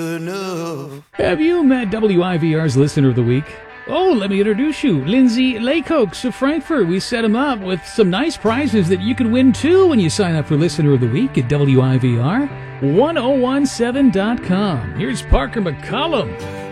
enough. Have you met WIVR's Listener of the Week? Oh, let me introduce you, Lindsay Laycox of Frankfurt. We set him up with some nice prizes that you can win too when you sign up for Listener of the Week at WIVR1017.com. Here's Parker McCollum.